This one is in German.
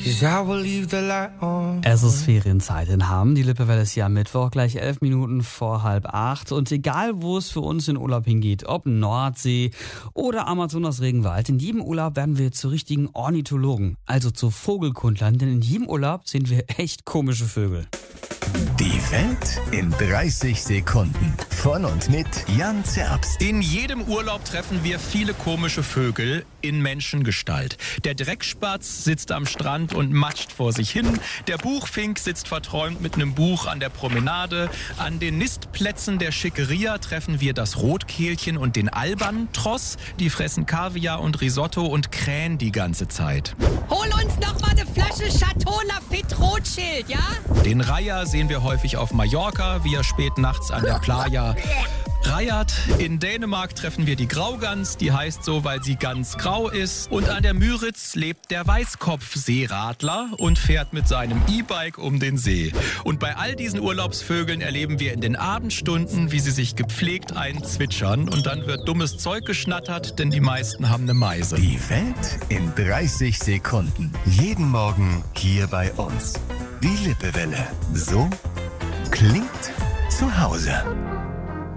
'cause I will leave the light on. Es ist Ferienzeit in Hamm. Die Lippewelle ist hier am Mittwoch, gleich 11 Minuten vor 7:30. Und egal, wo es für uns in Urlaub hingeht, ob Nordsee oder Amazonas Regenwald, in jedem Urlaub werden wir zu richtigen Ornithologen, also zu Vogelkundlern. Denn in jedem Urlaub sehen wir echt komische Vögel. Die Welt in 30 Sekunden. Von und mit Jan Zerbst. In jedem Urlaub treffen wir viele komische Vögel in Menschengestalt. Der Dreckspatz sitzt am Strand und matscht vor sich hin. Der Buchfink sitzt verträumt mit einem Buch an der Promenade. An den Nistplätzen der Schickeria treffen wir das Rotkehlchen und den Albatros. Die fressen Kaviar und Risotto und krähen die ganze Zeit. Hol uns noch mal eine Flasche Chateau Lafite Rothschild, ja? Den Reiher sehen wir häufig auf Mallorca, wie er spät nachts an der Playa reiert. In Dänemark treffen wir die Graugans, die heißt so, weil sie ganz grau ist. Und an der Müritz lebt der Weißkopf-Seeradler und fährt mit seinem E-Bike um den See. Und bei all diesen Urlaubsvögeln erleben wir in den Abendstunden, wie sie sich gepflegt einzwitschern. Und dann wird dummes Zeug geschnattert, denn die meisten haben eine Meise. Die Welt in 30 Sekunden. Jeden Morgen hier bei uns. Die Lippewelle. So klingt zu Hause.